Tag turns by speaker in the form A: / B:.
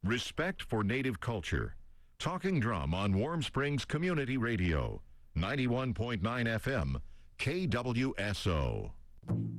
A: Respect for Native Culture. Talking Drum on Warm Springs Community Radio. 91.9 FM. KWSO.